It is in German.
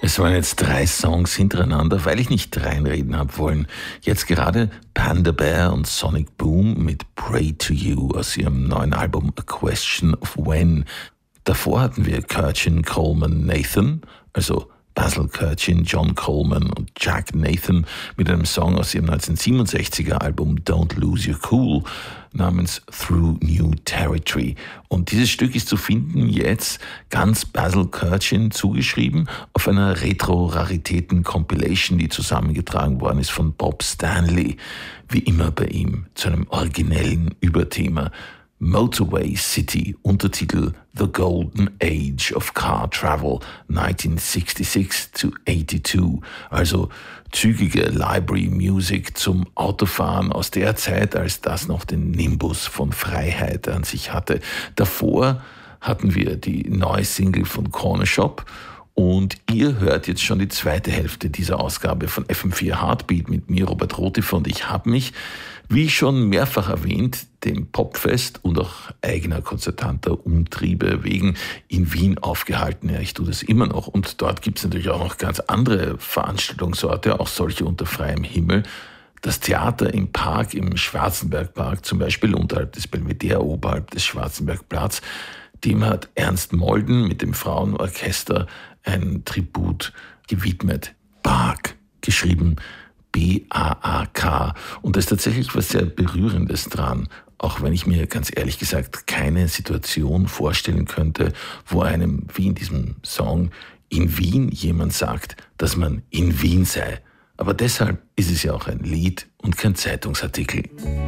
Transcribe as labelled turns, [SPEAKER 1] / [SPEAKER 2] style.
[SPEAKER 1] Das waren jetzt 3 Songs hintereinander, weil ich nicht reinreden habe wollen. Jetzt gerade Panda Bear und Sonic Boom mit Pray to You aus ihrem neuen Album A Question of When. Davor hatten wir Kirchin, Coleman, Nathan, also Basil Kirchin, John Coleman und Jack Nathan mit einem Song aus ihrem 1967er Album Don't Lose Your Cool namens Through New Territory. Und dieses Stück ist zu finden jetzt ganz Basil Kirchin zugeschrieben auf einer Retro-Raritäten-Compilation, die zusammengetragen worden ist von Bob Stanley. Wie immer bei ihm zu einem originellen Überthema. Motorway City, Untertitel The Golden Age of Car Travel 1966 to 82, also zügige Library Music zum Autofahren aus der Zeit, als das noch den Nimbus von Freiheit an sich hatte. Davor hatten wir die neue Single von Corner Shop. Und ihr hört jetzt schon die zweite Hälfte dieser Ausgabe von FM4 Heartbeat mit mir, Robert Rotifer, und ich habe mich, wie schon mehrfach erwähnt, dem Popfest und auch eigener konzertanter Umtriebe wegen in Wien aufgehalten. Ja, ich tue das immer noch und dort gibt es natürlich auch noch ganz andere Veranstaltungsorte, auch solche unter freiem Himmel. Das Theater im Park, im Schwarzenbergpark zum Beispiel, unterhalb des Belvedere, oberhalb des Schwarzenbergplatz, dem hat Ernst Molden mit dem Frauenorchester ein Tribut gewidmet. Bark, geschrieben B-A-A-K. Und da ist tatsächlich was sehr Berührendes dran, auch wenn ich mir ganz ehrlich gesagt keine Situation vorstellen könnte, wo einem, wie in diesem Song, in Wien jemand sagt, dass man in Wien sei. Aber deshalb ist es ja auch ein Lied und kein Zeitungsartikel.